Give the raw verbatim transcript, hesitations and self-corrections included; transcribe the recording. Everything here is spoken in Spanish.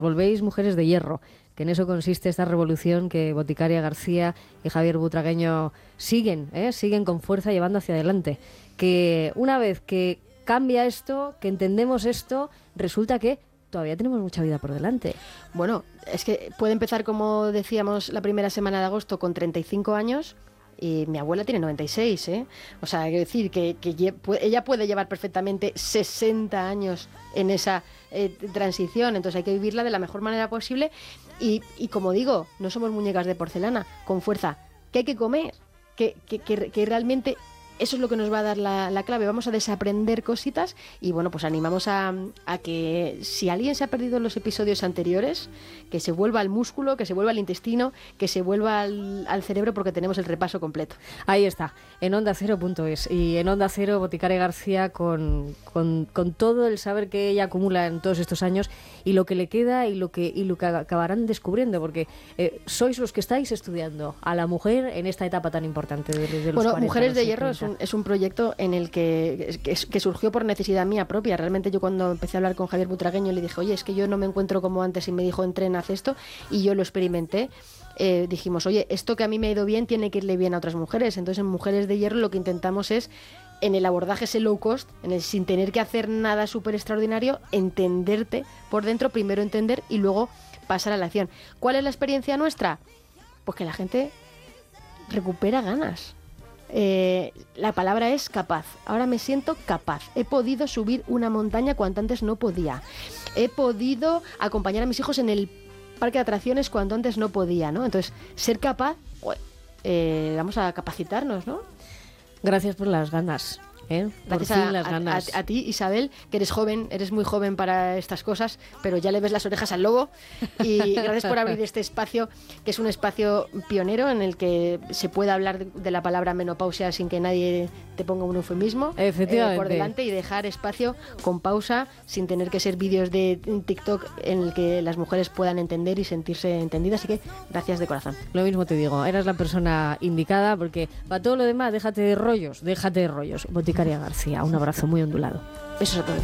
Volvéis mujeres de hierro, que en eso consiste esta revolución que Boticaria García y Javier Butragueño siguen, ¿eh? siguen con fuerza llevando hacia adelante. Que una vez que cambia esto, que entendemos esto, resulta que todavía tenemos mucha vida por delante. Bueno, es que puede empezar, como decíamos, la primera semana de agosto con treinta y cinco años... Y mi abuela tiene noventa y seis, ¿eh? O sea, quiero decir que, que lle- ella puede llevar perfectamente sesenta años en esa eh, transición. Entonces hay que vivirla de la mejor manera posible. Y, y como digo, no somos muñecas de porcelana, con fuerza. ¿Qué hay que comer? Que, que, que, que realmente eso es lo que nos va a dar la, la clave. Vamos a desaprender cositas y, bueno, pues animamos a, a que si alguien se ha perdido en los episodios anteriores, que se vuelva al músculo, que se vuelva al intestino, que se vuelva al, al cerebro, porque tenemos el repaso completo. Ahí está, en onda cero punto es. Y en Onda Cero, Boticaria García, con, con, con todo el saber que ella acumula en todos estos años y lo que le queda y lo que, y lo que acabarán descubriendo, porque eh, sois los que estáis estudiando a la mujer en esta etapa tan importante. De, de los bueno, cuarenta Mujeres a los de Hierro es setenta. un, es un proyecto en el que, que, que surgió por necesidad mía propia. Realmente yo cuando empecé a hablar con Javier Butragueño le dije, oye, es que yo no me encuentro como antes, y me dijo, entrena, haz esto, y yo lo experimenté. Eh, dijimos, oye, esto que a mí me ha ido bien tiene que irle bien a otras mujeres. Entonces en Mujeres de Hierro lo que intentamos es, en el abordaje ese low cost, en el, sin tener que hacer nada súper extraordinario, entenderte por dentro, primero entender y luego pasar a la acción. ¿Cuál es la experiencia nuestra? Pues que la gente recupera ganas. Eh, la palabra es capaz. Ahora me siento capaz. He podido subir una montaña cuando antes no podía. He podido acompañar a mis hijos en el parque de atracciones cuando antes no podía, ¿no? Entonces, ser capaz, eh, vamos a capacitarnos, ¿no? Gracias por las ganas. ¿Eh? Por Gracias fin a, las a- ganas. a- a ti, Isabel, que eres joven, eres muy joven para estas cosas, pero ya le ves las orejas al lobo. Y gracias por abrir este espacio, que es un espacio pionero en el que se puede hablar de, de la palabra menopausia sin que nadie te ponga un eufemismo eh, Efectivamente. por delante, y dejar espacio con pausa, sin tener que ser vídeos de TikTok en el que las mujeres puedan entender y sentirse entendidas. Así que gracias de corazón. Lo mismo te digo, eras la persona indicada, porque para todo lo demás, déjate de rollos, déjate de rollos. Boticaria García, un abrazo muy ondulado. Besos a todos.